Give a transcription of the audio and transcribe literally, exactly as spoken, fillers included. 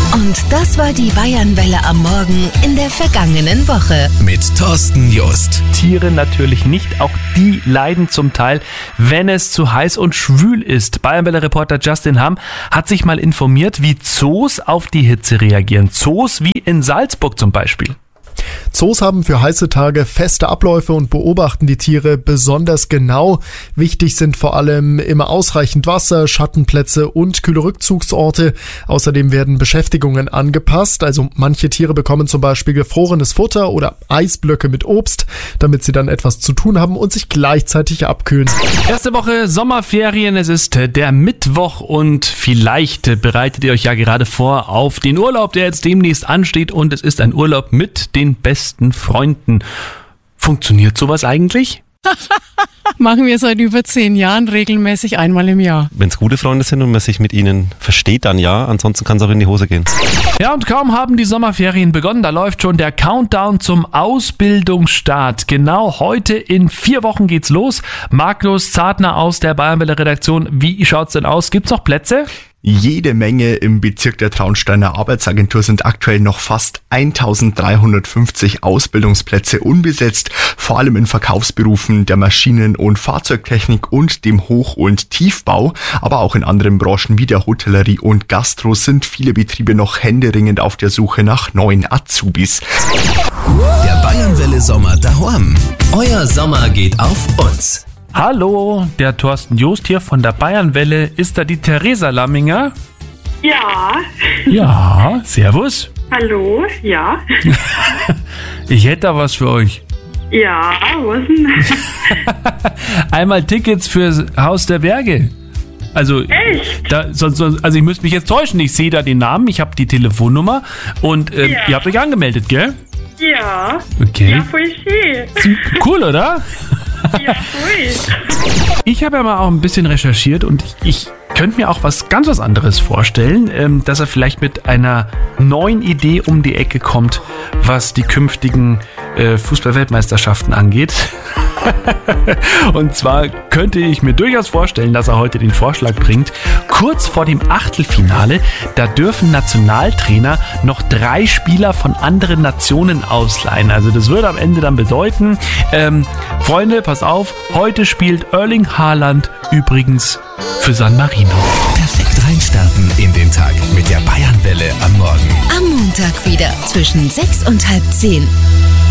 Und das war die Bayernwelle am Morgen in der vergangenen Woche. Mit Thorsten Jost. Tiere natürlich nicht, auch die leiden zum Teil, wenn es zu heiß und schwül ist. Bayernwelle-Reporter Justin Hamm hat sich mal informiert, wie Zoos auf die Hitze reagieren. Zoos wie in Salzburg zum Beispiel. Zoos haben für heiße Tage feste Abläufe und beobachten die Tiere besonders genau. Wichtig sind vor allem immer ausreichend Wasser, Schattenplätze und kühle Rückzugsorte. Außerdem werden Beschäftigungen angepasst. Also manche Tiere bekommen zum Beispiel gefrorenes Futter oder Eisblöcke mit Obst, damit sie dann etwas zu tun haben und sich gleichzeitig abkühlen. Erste Woche Sommerferien, es ist der Mittwoch und vielleicht bereitet ihr euch ja gerade vor auf den Urlaub, der jetzt demnächst ansteht, und es ist ein Urlaub mit den besten Freunden. Funktioniert sowas eigentlich? Machen wir seit über zehn Jahren regelmäßig einmal im Jahr. Wenn es gute Freunde sind und man sich mit ihnen versteht, dann ja. Ansonsten kann es auch in die Hose gehen. Ja, und kaum haben die Sommerferien begonnen, da läuft schon der Countdown zum Ausbildungsstart. Genau heute in vier Wochen geht's los. Magnus Zartner aus der Bayernwelle-Redaktion. Wie schaut's denn aus? Gibt's noch Plätze? Jede Menge. Im Bezirk der Traunsteiner Arbeitsagentur sind aktuell noch fast eintausenddreihundertfünfzig Ausbildungsplätze unbesetzt, vor allem in Verkaufsberufen der Maschinen- und Fahrzeugtechnik und dem Hoch- und Tiefbau, aber auch in anderen Branchen wie der Hotellerie und Gastro sind viele Betriebe noch händeringend auf der Suche nach neuen Azubis. Der Bayernwelle Sommer daheim. Euer Sommer geht auf uns. Hallo, der Thorsten Jost hier von der Bayernwelle. Ist da die Theresa Lamminger? Ja. Ja, servus. Hallo, ja. Ich hätte da was für euch. Ja, was denn? Einmal Tickets fürs Haus der Berge. Also, Echt? Da, so, so, also ich müsste mich jetzt täuschen. Ich sehe da den Namen, ich habe die Telefonnummer und äh, Ja. ihr habt euch angemeldet, gell? Ja. Okay. Ja, voll schön. Cool, oder? Ja, voll. Ich habe ja mal auch ein bisschen recherchiert und ich, ich könnte mir auch was ganz was anderes vorstellen, ähm, dass er vielleicht mit einer neuen Idee um die Ecke kommt, was die künftigen äh, Fußball-Weltmeisterschaften angeht. Und zwar könnte ich mir durchaus vorstellen, dass er heute den Vorschlag bringt, kurz vor dem Achtelfinale, da dürfen Nationaltrainer noch drei Spieler von anderen Nationen ausleihen. Also das würde am Ende dann bedeuten, ähm, Freunde, pass auf, heute spielt Erling Haaland übrigens für San Marino. Perfekt reinstarten in den Tag mit der Bayernwelle am Morgen. Am Montag wieder zwischen sechs und halb zehn.